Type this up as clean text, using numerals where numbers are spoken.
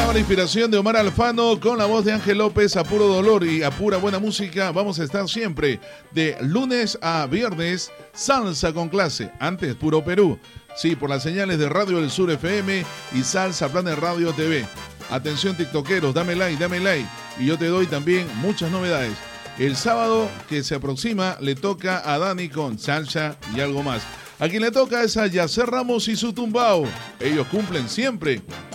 Estaba la inspiración de Omar Alfano con la voz de Ángel López. A puro dolor y a pura buena música vamos a estar siempre de lunes a viernes. Salsa con clase, antes Puro Perú. Sí, por las señales de Radio del Sur FM y Salsa Planet Radio TV. Atención tiktokeros, dame like. Y yo te doy también muchas novedades. El sábado que se aproxima le toca a Dani con salsa y algo más. A quien le toca es a Yacer Ramos y su tumbao. Ellos cumplen siempre